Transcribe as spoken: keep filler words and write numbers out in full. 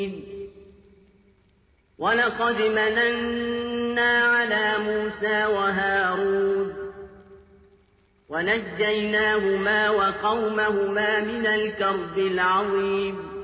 وَلَقَدْ مَنَنَّا عَلَىٰ مُوسَىٰ وَهَارُونَ وَنَجَّيْنَاهُمَا وَقَوْمَهُمَا مِنَ الْكَرْبِ الْعَظِيمِ